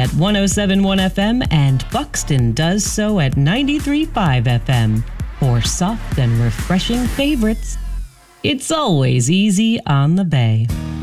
at 107.1 FM, and Buxton does so at 93.5 FM. For soft and refreshing favorites, it's always easy on the Bay.